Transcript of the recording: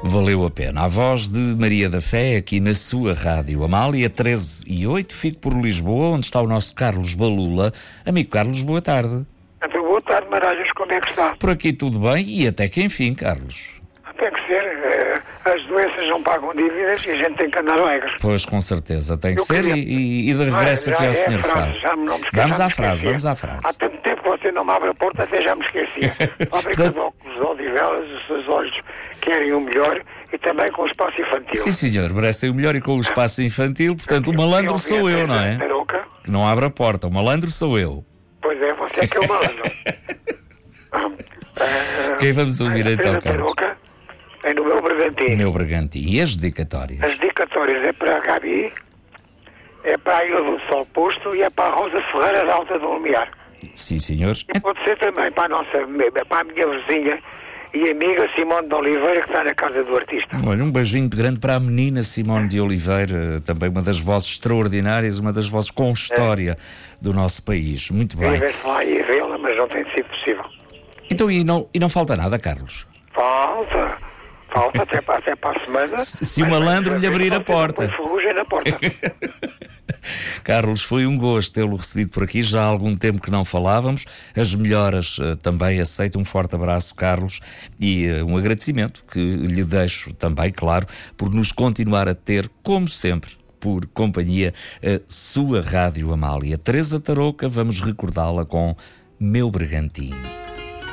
Valeu a pena. A voz de Maria da Fé aqui na sua Rádio Amália, 13:08. Fico por Lisboa, onde está o nosso Carlos Balula. Amigo Carlos, boa tarde. Então, boa tarde, Maralhas, como é que está? Por aqui tudo bem e até que enfim, Carlos. Tem que ser, as doenças não pagam dívidas e a gente tem que andar alegre. Pois, com certeza, tem que ser e de regresso aqui ao Sr. Fábio. Vamos à frase. Há tanto tempo que você não me abre a porta, até já me esqueci. Fábrica de óculos de Odivelas, os seus olhos querem o melhor e também com o espaço infantil. Sim, senhor, merecem o melhor e com o espaço infantil, portanto, o malandro sou eu, não é? Que não abre a porta, o malandro sou eu. Pois é, você é que é o malandro. Quem vamos ouvir então, Carlos? É no meu Bergantim. Meu Bergantim. E as dedicatórias? As dedicatórias é para a Gabi, é para a Ilha do Sol Posto e é para a Rosa Ferreira da Alta do Lumiar. Sim, senhores. E pode ser também para a minha vizinha e amiga Simone de Oliveira, que está na casa do artista. Olha, um beijinho grande para a menina Simone de Oliveira, também uma das vozes extraordinárias, uma das vozes com história do nosso país. Muito bem. Eu lá e vê-la, mas não tem sido possível. Então, e não falta nada, Carlos? Falta até para a semana. Se o malandro lhe abrir a porta. Ferrugem na porta. Carlos, foi um gosto tê-lo recebido por aqui, já há algum tempo que não falávamos. As melhoras também aceito. Um forte abraço, Carlos, e um agradecimento que lhe deixo também, claro, por nos continuar a ter, como sempre, por companhia, a sua Rádio Amália. Teresa Tarouca, vamos recordá-la com Meu Bergantim.